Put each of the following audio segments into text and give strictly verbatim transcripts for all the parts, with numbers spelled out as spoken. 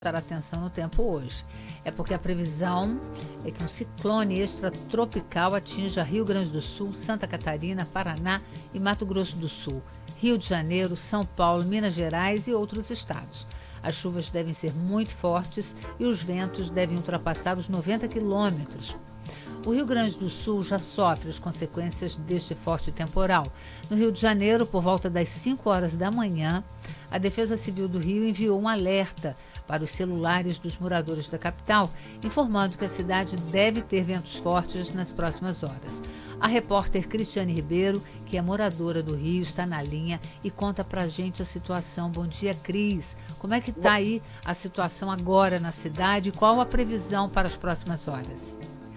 prestar atenção no tempo hoje. É porque a previsão é que um ciclone extratropical atinja Rio Grande do Sul, Santa Catarina, Paraná e Mato Grosso do Sul, Rio de Janeiro, São Paulo, Minas Gerais e outros estados. As chuvas devem ser muito fortes e os ventos devem ultrapassar os noventa quilômetros. O Rio Grande do Sul já sofre as consequências deste forte temporal. No Rio de Janeiro, por volta das cinco horas da manhã, a Defesa Civil do Rio enviou um alerta para os celulares dos moradores da capital, informando que a cidade deve ter ventos fortes nas próximas horas. A repórter Cristiane Ribeiro, que é moradora do Rio, está na linha e conta pra gente a situação. Bom dia, Cris. Como é que está aí a situação agora na cidade e qual a previsão para as próximas horas?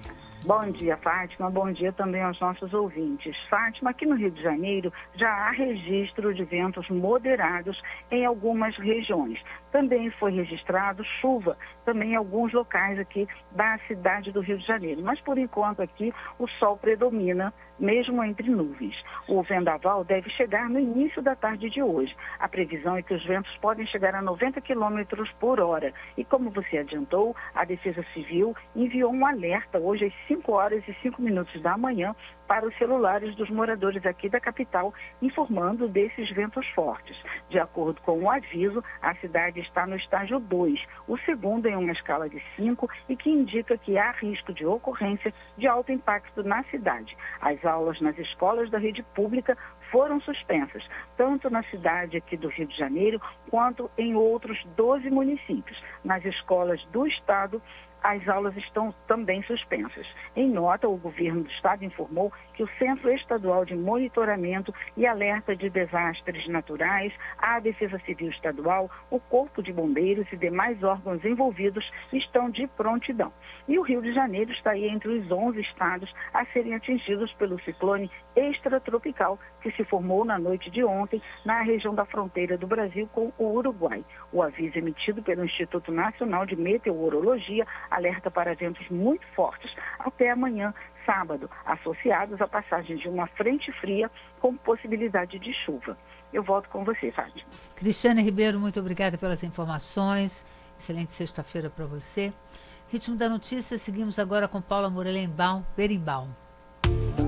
Bom dia, Fátima. Bom dia também aos nossos ouvintes. Fátima, aqui no Rio de Janeiro já há registro de ventos moderados em algumas regiões. Também foi registrado chuva, também em alguns locais aqui da cidade do Rio de Janeiro. Mas, por enquanto, aqui o sol predomina, mesmo entre nuvens. O vendaval deve chegar no início da tarde de hoje. A previsão é que os ventos podem chegar a noventa quilômetros por hora. E como você adiantou, a Defesa Civil enviou um alerta hoje às cinco horas e cinco minutos da manhã para os celulares dos moradores aqui da capital, informando desses ventos fortes. De acordo com o aviso, a cidade está no estágio dois, o segundo em uma escala de cinco e que indica que há risco de ocorrência de alto impacto na cidade. As aulas nas escolas da rede pública foram suspensas, tanto na cidade aqui do Rio de Janeiro, quanto em outros doze municípios. Nas escolas do estado, as aulas estão também suspensas. Em nota, o governo do estado informou que o Centro Estadual de Monitoramento e Alerta de Desastres Naturais, a Defesa Civil Estadual, o Corpo de Bombeiros e demais órgãos envolvidos estão de prontidão. E o Rio de Janeiro está aí entre os onze estados a serem atingidos pelo ciclone extratropical que se formou na noite de ontem na região da fronteira do Brasil com o Uruguai. O aviso emitido pelo Instituto Nacional de Meteorologia alerta para ventos muito fortes até amanhã, sábado, associados à passagem de uma frente fria com possibilidade de chuva. Eu volto com você, Fátima. Cristiane Ribeiro, muito obrigada pelas informações. Excelente sexta-feira para você. Ritmo da Notícia, seguimos agora com Paula Morelenbaum, Berimbaum.